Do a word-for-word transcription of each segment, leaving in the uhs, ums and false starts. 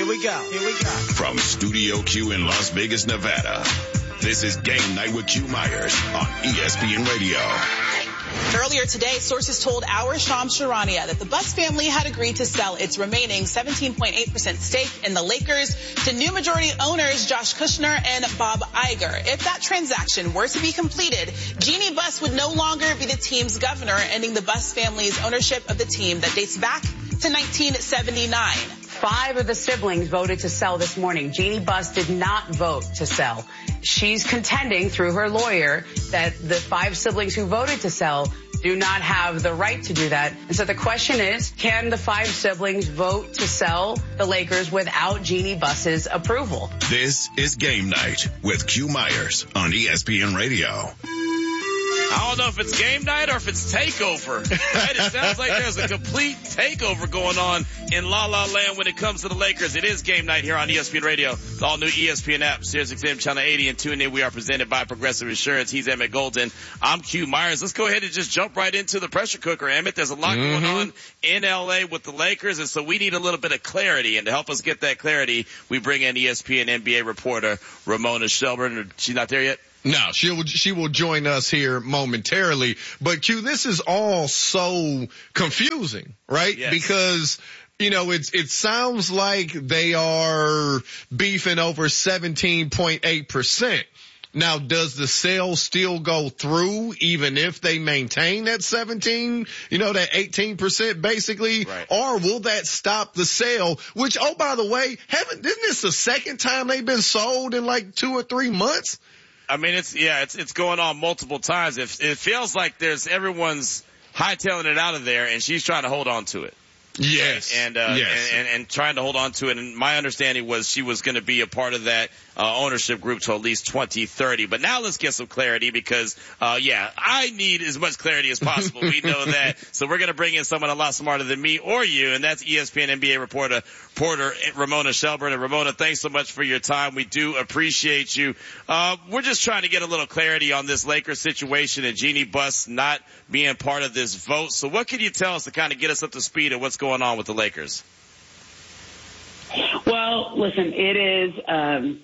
we go. Here we go. From Studio Q in Las Vegas, Nevada, this is Game Night with Q Myers on E S P N Radio. Earlier today, sources told our Shams Charania that the Buss family had agreed to sell its remaining seventeen point eight percent stake in the Lakers to new majority owners Josh Kushner and Bob Iger. If that transaction were to be completed, Jeanie Buss would no longer be the team's governor, ending the Buss family's ownership of the team that dates back to nineteen seventy-nine. Five of the siblings voted to sell this morning. Jeanie Buss did not vote to sell. She's contending through her lawyer that the five siblings who voted to sell do not have the right to do that. And so the question is, can the five siblings vote to sell the Lakers without Jeanie Buss's approval? This is Game Night with Q Myers on E S P N Radio. I don't know if it's game night or if it's takeover. Right? It sounds like there's a complete takeover going on in La La Land when it comes to the Lakers. It is game night here on E S P N Radio, the all new E S P N app, Sirius X M Channel eighty, and tune in. We are presented by Progressive Insurance. He's Emmett Golden. I'm Q Myers. Let's go ahead and just jump right into the pressure cooker, Emmett. There's a lot mm-hmm. going on in L A with the Lakers, and so we need a little bit of clarity. And to help us get that clarity, we bring in E S P N N B A reporter Ramona Shelburne. She's not there yet? No, she will, she will join us here momentarily. But Q, this is all so confusing, right? Yes. Because, you know, it's, it sounds like they are beefing over seventeen point eight percent. Now, does the sale still go through even if they maintain that seventeen, you know, that eighteen percent basically? Right. Or will that stop the sale? Which, oh, by the way, haven't, isn't this the second time they've been sold in like two or three months? I mean, it's, yeah, it's, it's going on multiple times. It, it feels like there's everyone's hightailing it out of there and she's trying to hold on to it. Yes. And, uh, yes. and, and, and trying to hold on to it. And my understanding was she was going to be a part of that, uh, ownership group till at least twenty thirty. But now let's get some clarity because, uh, yeah, I need as much clarity as possible. We know that. So we're going to bring in someone a lot smarter than me or you. And that's E S P N N B A reporter, reporter Ramona Shelburne. And Ramona, thanks so much for your time. We do appreciate you. Uh, we're just trying to get a little clarity on this Lakers situation and Jeanie Buss not being part of this vote. So what can you tell us to kind of get us up to speed of what's going on with the Lakers? Well, listen, it is, um,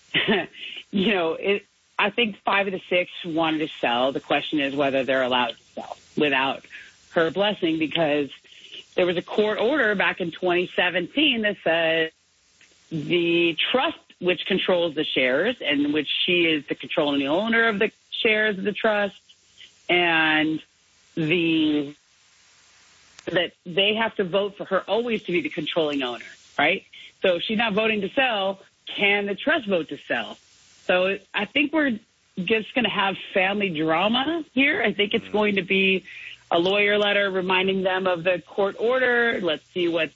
you know, it, I think five of the six wanted to sell. The question is whether they're allowed to sell without her blessing, because there was a court order back in twenty seventeen that said the trust which controls the shares and which she is the controlling owner of the shares of the trust, and the that they have to vote for her always to be the controlling owner, right? So if she's not voting to sell, can the trust vote to sell? So I think we're just going to have family drama here. I think it's going to be a lawyer letter reminding them of the court order. Let's see what.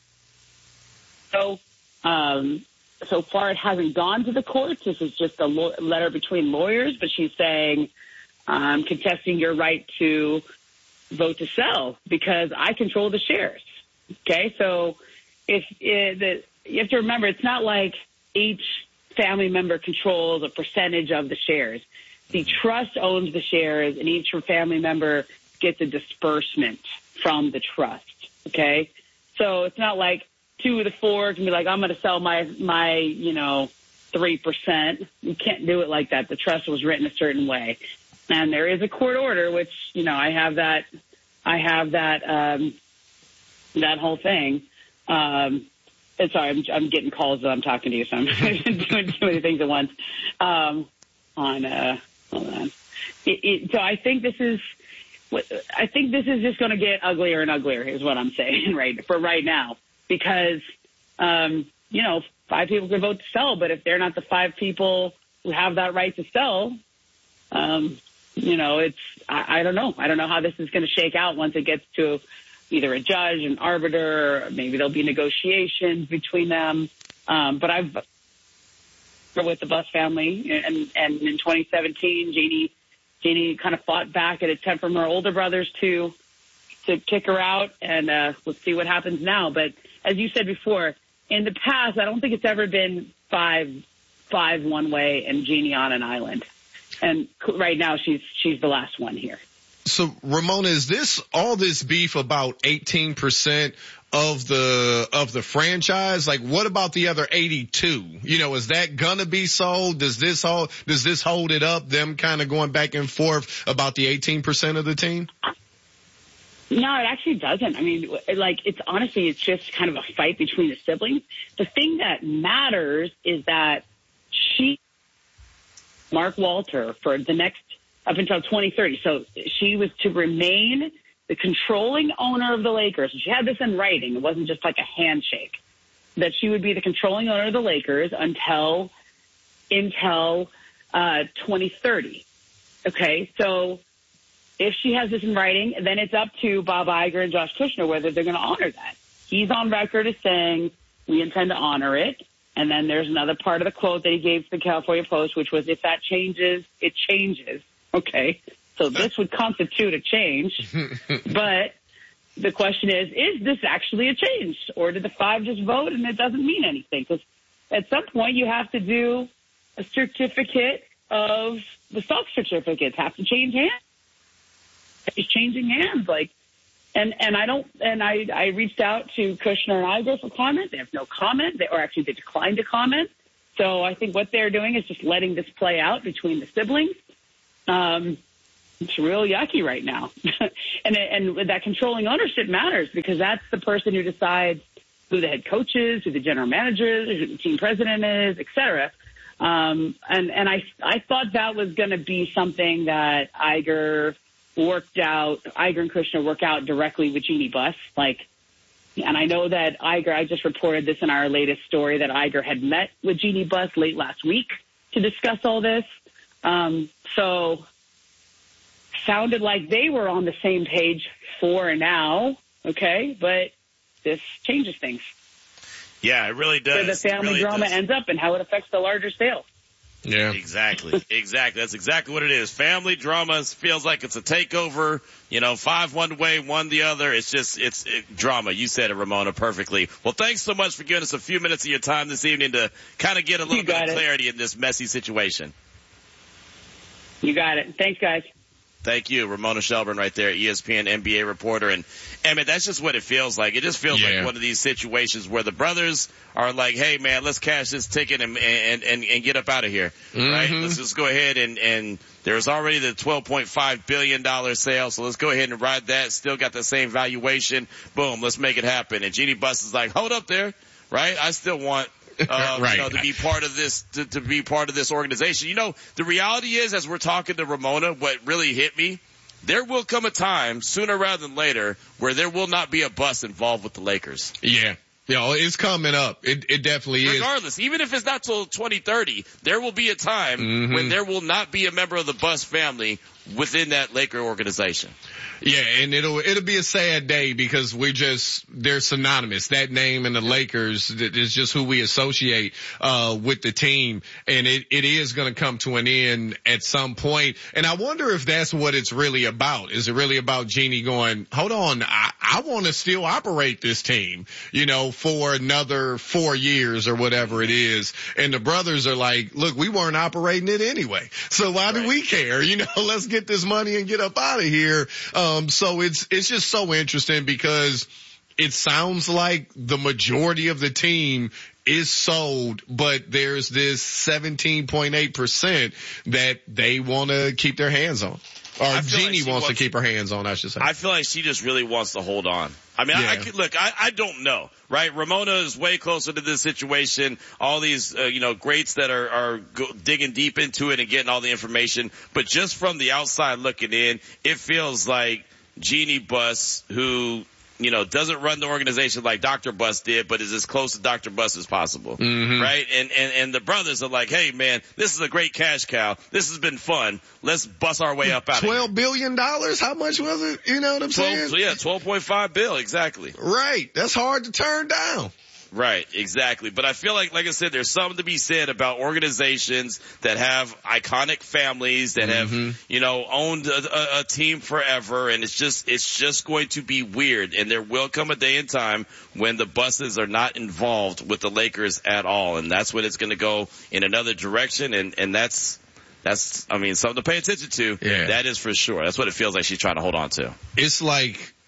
So, um, so far it hasn't gone to the courts. This is just a lo- letter between lawyers, but she's saying, I'm contesting your right to vote to sell because I control the shares. Okay, so if it, the, you have to remember, it's not like each family member controls a percentage of the shares. The trust owns the shares, and each family member gets a disbursement from the trust. Okay, so it's not like two of the four can be like, I'm going to sell my my you know three percent. You can't do it like that. The trust was written a certain way. And there is a court order, which, you know, I have that, I have that, um, that whole thing. Um, and sorry, I'm, I'm getting calls that I'm talking to you, so I'm doing too many things at once. Um, on, uh, hold on. It, it, so I think this is, I think this is just going to get uglier and uglier is what I'm saying, right, for right now. Because, um, you know, five people can vote to sell, but if they're not the five people who have that right to sell, um, you know, it's, I, I don't know. I don't know how this is going to shake out once it gets to either a judge, an arbiter, or maybe there'll be negotiations between them. Um, but I've with the Buss family, and, and in twenty seventeen, Jeanie, Jeanie kind of fought back at a attempt from her older brothers to, to kick her out, and, uh, let's see what happens now. But as you said before, in the past, I don't think it's ever been five, five one way and Jeanie on an island. And right now, she's she's the last one here. So, Ramona, is this all this beef about eighteen percent of the, of the franchise. Like, what about the other eighty-two? You know, is that gonna be sold? Does this hold, does this hold it up? Them kind of going back and forth about the eighteen percent of the team? No, it actually doesn't. I mean, like, it's honestly, it's just kind of a fight between the siblings. The thing that matters is that she, Mark Walter, for the next, up until twenty thirty. So she was to remain the controlling owner of the Lakers. And she had this in writing. It wasn't just like a handshake. That she would be the controlling owner of the Lakers until, until, uh, twenty thirty. Okay. So if she has this in writing, then it's up to Bob Iger and Josh Kushner whether they're going to honor that. He's on record as saying, we intend to honor it. And then there's another part of the quote that he gave to the California Post, which was, if that changes, it changes. Okay. So this would constitute a change. But the question is, is this actually a change? Or did the five just vote and it doesn't mean anything? Because at some point you have to do a certificate of, the stock certificates have to change hands. It's changing hands. Like, and, and I don't, and I, I reached out to Kushner and Iger for comment. They have no comment. They, or actually they declined to comment. So I think what they're doing is just letting this play out between the siblings. Um, it's real yucky right now. and, and that controlling ownership matters because that's the person who decides who the head coach is, who the general manager is, who the team president is, et cetera. Um, and, and I, I thought that was going to be something that Iger worked out, Iger and Kushner work out directly with Jeannie Buss. Like, and I know that Iger, I just reported this in our latest story that Iger had met with Jeannie Buss late last week to discuss all this. Um, so sounded like they were on the same page for now. Okay. But this changes things. Yeah, it really does. Where the family really drama does. ends up and how it affects the larger sale. Yeah, exactly. Exactly. That's exactly what it is. Family drama feels like it's a takeover. You know, five one way, one the other. It's just, it's it, drama. You said it, Ramona, perfectly. Well, thanks so much for giving us a few minutes of your time this evening to kind of get a little You bit got of it. clarity in this messy situation. You got it. Thanks, guys. Thank you, Ramona Shelburne right there, E S P N N B A reporter. And, Emmett, that's just what it feels like. It just feels Yeah. like one of these situations where the brothers are like, hey, man, let's cash this ticket and and, and, and get up out of here, Mm-hmm. right? Let's just go ahead and, and there's already the twelve point five billion dollars sale, so let's go ahead and ride that. Still got the same valuation. Boom, let's make it happen. And Jeannie Buss is like, hold up there, right? I still want Uh, right. you know, to be part of this, to, to be part of this organization. You know, the reality is, as we're talking to Ramona, what really hit me, there will come a time, sooner rather than later, where there will not be a Buss involved with the Lakers. Yeah. You know, it's coming up. It, it definitely is. Regardless, even if it's not till twenty thirty, there will be a time Mm-hmm. when there will not be a member of the Buss family within that Laker organization. Yeah, and it'll it'll be a sad day because we just they're synonymous. That name and the Lakers is just who we associate uh with the team, and it it is going to come to an end at some point. And I wonder if that's what it's really about. Is it really about Jeannie going, hold on, I I want to still operate this team, you know, for another four years or whatever it is. And the brothers are like, look, we weren't operating it anyway, so why do Right. we care? You know, let's get this money and get up out of here. Um, so it's, it's just so interesting because it sounds like the majority of the team is sold, but there's this seventeen point eight percent that they want to keep their hands on. Or I feel like Jeannie she wants, wants- to keep her hands on, I should say. I feel like she just really wants to hold on. I mean, I, I Yeah. could, look, I, I don't know, right? Ramona is way closer to this situation. All these, uh, you know, greats that are, are go, digging deep into it and getting all the information. But just from the outside looking in, it feels like Jeannie Buss, who, you know, doesn't run the organization like Doctor Buss did, but is as close to Doctor Buss as possible, Mm-hmm. right? And, and, and the brothers are like, hey man, this is a great cash cow. This has been fun. Let's bust our way up out of here. Twelve billion dollars? How much was it? You know what I'm saying? twelve, yeah, twelve point five bill, exactly. Right. That's hard to turn down. Right, exactly. But I feel like, like I said, there's something to be said about organizations that have iconic families that Mm-hmm. have, you know, owned a, a, a team forever, and it's just, it's just going to be weird. And there will come a day and time when the Busses are not involved with the Lakers at all, and that's when it's going to go in another direction. And and that's that's, I mean, something to pay attention to. Yeah. That is for sure. That's what it feels like she's trying to hold on to. It's like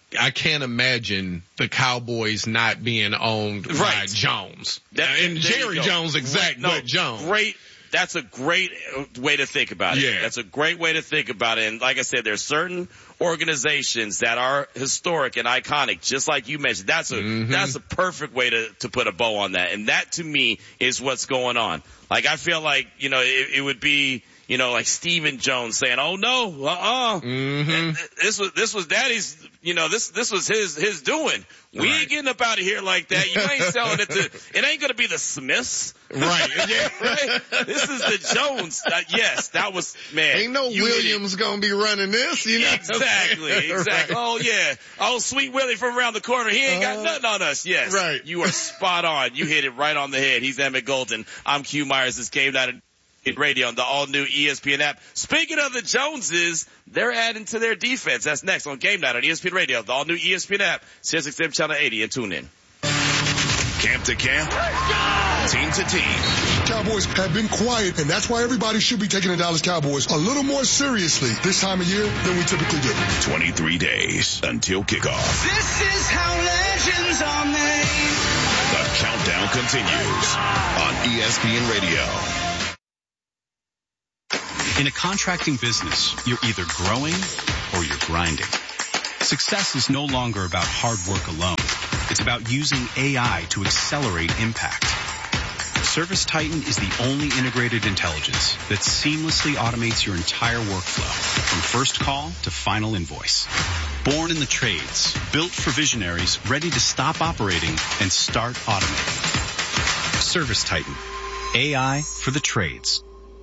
I can't imagine the Cowboys not being owned right. by Jones. That, and Jerry Jones, exact, no, but Jones. Great. That's a great way to think about it. Yeah. That's a great way to think about it. And like I said, there's certain organizations that are historic and iconic, just like you mentioned. That's a, mm-hmm. that's a perfect way to, to put a bow on that. And that to me is what's going on. Like, I feel like, you know, it, it would be, you know, like Stephen Jones saying, "Oh no, uh-uh. Mm-hmm. This was, this was daddy's, you know, this, this was his, his doing. We right. ain't getting up out of here like that. You ain't selling it to, it ain't going to be the Smiths." Right. Yeah. Right. This is the Jones. Uh, yes, that was, man. Ain't no Williams going to be running this, you know? Exactly. Exactly. Right. Oh yeah. Oh, Sweet Willie from around the corner. He ain't got uh, nothing on us. Yes. Right. You are spot on. You hit it right on the head. He's Emmett Golden. I'm Q Myers. This Game Night Radio on the all-new E S P N app. Speaking of the Joneses, they're adding to their defense. That's next on Game Night on E S P N Radio, the all-new E S P N app, Sirius X M Channel eighty, and tune in. Camp to camp, team to team. Cowboys have been quiet, and that's why everybody should be taking the Dallas Cowboys a little more seriously this time of year than we typically do. twenty-three days until kickoff. This is how legends are made. The countdown continues on E S P N Radio. In a contracting business, you're either growing or you're grinding. Success is no longer about hard work alone. It's about using A I to accelerate impact. ServiceTitan is the only integrated intelligence that seamlessly automates your entire workflow, from first call to final invoice. Born in the trades, built for visionaries ready to stop operating and start automating. ServiceTitan, A I for the trades.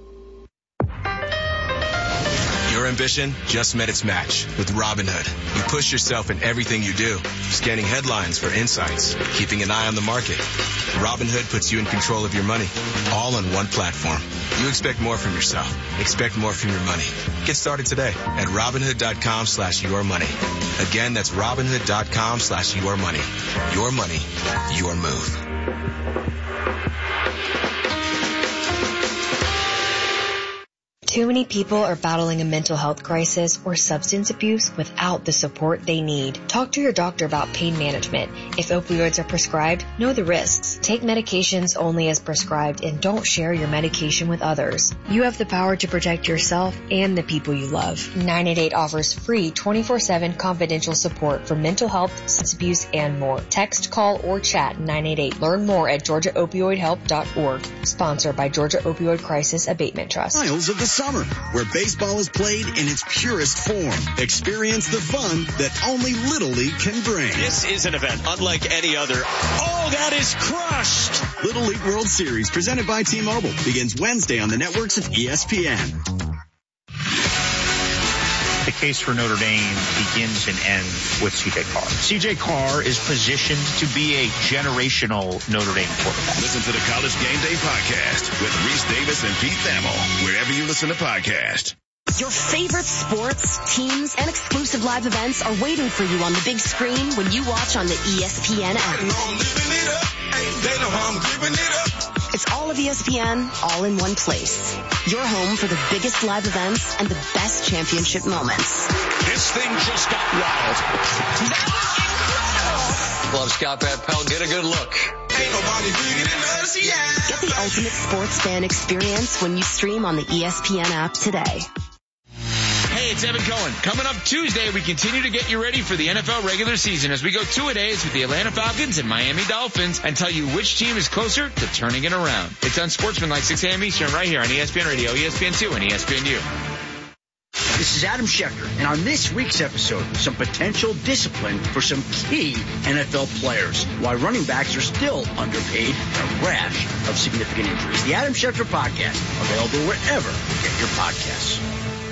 Your ambition just met its match with Robinhood. You push yourself in everything you do, scanning headlines for insights, keeping an eye on the market. Robinhood puts you in control of your money, all on one platform. You expect more from yourself. Expect more from your money. Get started today at Robinhood.com slash your money. Again, that's Robinhood.com slash your money. Your money, your move. Too many people are battling a mental health crisis or substance abuse without the support they need. Talk to your doctor about pain management. If opioids are prescribed, know the risks. Take medications only as prescribed and don't share your medication with others. You have the power to protect yourself and the people you love. nine eight eight offers free twenty-four seven confidential support for mental health, substance abuse, and more. Text, call, or chat nine eight eight. Learn more at georgia opioid help dot org. Sponsored by Georgia Opioid Crisis Abatement Trust. Miles of the summer, where baseball is played in its purest form. Experience the fun that only Little League can bring. This is an event unlike any other. Oh, that is crushed! Little League World Series, presented by T-Mobile, begins Wednesday on the networks of E S P N. The case for Notre Dame begins and ends with C J Carr. C J Carr is positioned to be a generational Notre Dame quarterback. Listen to the College Game Day podcast with Reese Davis and Pete Thamel, wherever you listen to podcasts. Your favorite sports, teams, and exclusive live events are waiting for you on the big screen when you watch on the E S P N app. It's all of E S P N, all in one place. Your home for the biggest live events and the best championship moments. This thing just got wild. That was incredible. Love Scott Van Pelt. Get a good look. Ain't nobody bigger than us, yeah. Get the ultimate sports fan experience when you stream on the E S P N app today. Hey, it's Evan Cohen. Coming up Tuesday, we continue to get you ready for the N F L regular season as we go two-a-days with the Atlanta Falcons and Miami Dolphins and tell you which team is closer to turning it around. It's Unsportsmanlike, six a.m. Eastern, right here on E S P N Radio, E S P N two, and E S P N U. This is Adam Schefter, and on this week's episode, some potential discipline for some key N F L players, why running backs are still underpaid, and a rash of significant injuries. The Adam Schefter Podcast, available wherever you get your podcasts.